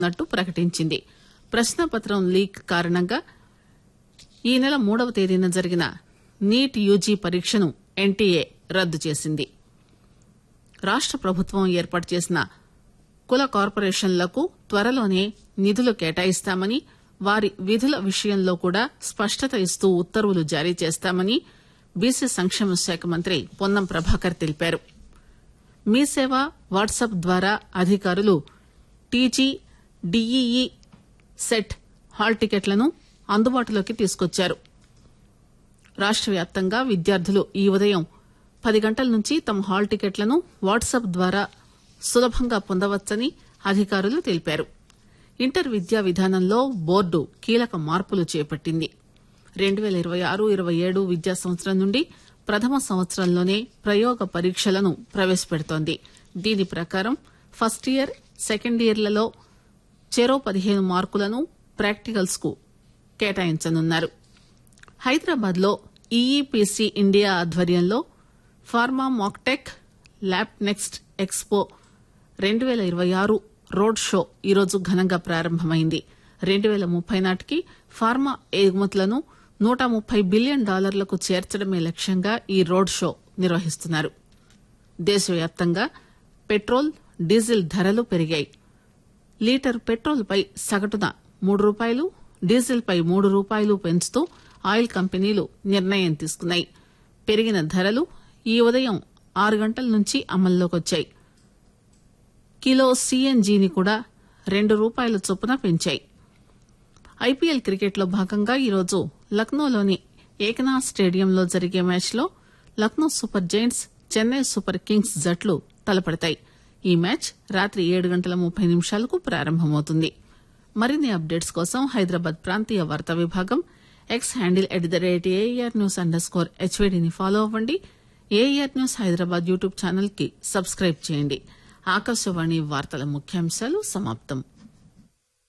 న్నట్టు ప్రకటించింది. ప్రశ్నాపత్రం లీక్ కారణంగా ఈ నెల 3వ తేదీన జరిగిన నీట్ యూజీ పరీక్షను ఎన్టీఏ రద్దు చేసింది. రాష్ట ప్రభుత్వం ఏర్పాటు చేసిన కుల కార్పొరేషన్లకు త్వరలోనే నిధులు కేటాయిస్తామని, వారి విధుల విషయంలో కూడా స్పష్టత ఇస్తూ ఉత్తర్వులు జారీ చేస్తామని బీసీ సంక్షేమ శాఖ మంత్రి పొన్నం ప్రభాకర్ తెలిపారు. మీ సేవ వాట్సాప్ ద్వారా అధికారులు టీజీ, డీఈఈ సెట్ హాల్ టికెట్లను అందుబాటులోకి తీసుకొచ్చారు. రాష్ట వ్యాప్తంగా విద్యార్థులు ఈ ఉదయం 10 గంటల నుంచి తమ హాల్ టికెట్లను వాట్సాప్ ద్వారా సులభంగా పొందవచ్చని అధికారులు తెలిపారు. ఇంటర్ విద్యా విధానంలో బోర్డు కీలక మార్పులు చేపట్టింది. 2026-27 విద్యా సంవత్సరం నుండి ప్రథమ సంవత్సరంలోనే ప్రయోగ పరీక్షలను ప్రవేశపెడుతోంది. దీని ప్రకారం ఫస్ట్ ఇయర్, సెకండ్ ఇయర్లలో చెరో 15 మార్కులను ప్రాక్టికల్స్ కు కేటాయించనున్నారు. హైదరాబాద్ లో ఈఈపీసీ ఇండియా ఆధ్వర్యంలో pharma మాక్టెక్ lab next expo 2026 road show ఈరోజు ఘనంగా ప్రారంభమైంది. 2030 నాటికి ఫార్మా ఎగుమతులను $130 బిలియన్ చేర్చడమే లక్ష్యంగా ఈ రోడ్ షో నిర్వహిస్తున్నారు. దేశవ్యాప్తంగా పెట్రోల్, డీజిల్ ధరలు పెరిగాయి. లీటర్ పెట్రోల్ పై సగటున ₹3, డీజిల్ పై ₹3 పెంచుతూ ఆయిల్ కంపెనీలు నిర్ణయం తీసుకున్నాయి. పెరిగిన ధరలు ఈ ఉదయం 6 గంటల నుంచి అమల్లోకొచ్చాయి. కిలో సీఎన్జీని కూడా ₹2 చొప్పున పెంచాయి. ఐపీఎల్ క్రికెట్లో భాగంగా ఈరోజు లక్నోలోని ఏకనాథ్ స్టేడియంలో జరిగే మ్యాచ్లో Lucknow super Giants, Chennai super Kings జట్లు తలపడతాయి. ఈ మ్యాచ్ రాత్రి 7:30 ప్రారంభమవుతుంది. మరిన్ని అప్డేట్స్ కోసం హైదరాబాద్ ప్రాంతీయ వార్తా విభాగం ఎక్స్ హ్యాండిల్ @ARNews_HVDని ఫాలో అవ్వండి. AR news Hyderabad YouTube channel కి సబ్స్క్రైబ్ చేయండి. ఆకాశవాణి వార్తల ముఖ్యాంశాలు సమాప్తం.